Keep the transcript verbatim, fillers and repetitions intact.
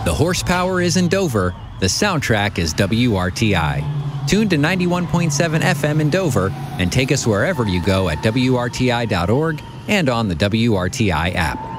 The horsepower is in Dover. The soundtrack is W R T I. Tune to ninety-one point seven F M in Dover and take us wherever you go at W R T I dot org and on the W R T I app.